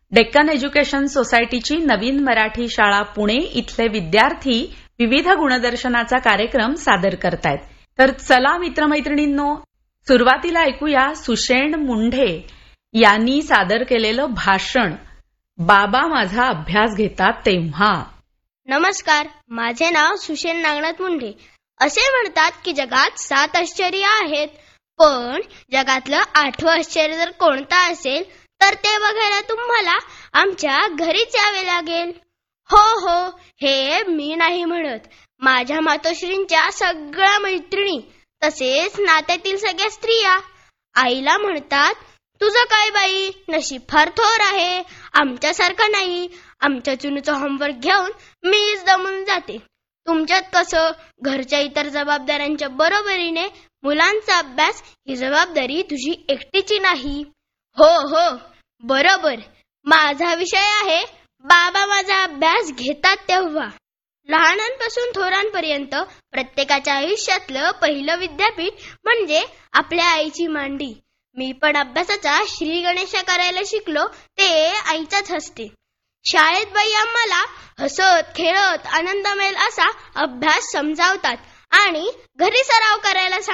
Deccan education सोसायटीची नवीन मराठी शाळा पुणे इथले विद्यार्थी विविध गुणदर्शनाचा कार्यक्रम सादर करतायत. तर चला मित्रमैत्रिणींनो, सुरुवातीला ऐकूया सुषेण मुंढे यांनी सादर केलेलं भाषण बाबा माझा अभ्यास घेतात तेव्हा. नमस्कार, माझे नाव सुषेण नागनाथ मुंढे. असे म्हणतात की जगात 7 आश्चर्य आहेत, पण जगातलं 8वं आश्चर्य जर कोणतं असेल तर ते बघायला तुम्हाला आमच्या घरीच यावे लागेल. हो, हे मी नाही म्हणत, माझ्या मातोश्रींच्या सगळ्या मैत्रिणी तसेच नात्यातील सगळ्या स्त्रिया. आईला म्हणतात, तुझं काय बाई, नशीब फार थोर आहे, आमच्यासारखं नाही. आमच्या चुनूचं होमवर्क घेऊन मीच दमून जाते. तुमच्यात कसं घरच्या इतर जबाबदाऱ्यांच्या बरोबरीने मुलांचा अभ्यास ही जबाबदारी तुझी एकटीची नाही. हो, बरोबर. माझा विषय आहे बाबा माझा अभ्यास घेतात तेव्हा. लहानांपासून थोरांपर्यंत प्रत्येकाच्या आयुष्यातलं पहिलं विद्यापीठ म्हणजे आपल्या आईची मांडी. मी पण अभ्यासाचा श्री गणेशा करायला शिकलो ते आईच्याच हस्ते. शाळेत बाई आम्हाला हसत खेळत आनंद मिळेल असा अभ्यास समजावतात आणि घरी सराव करायला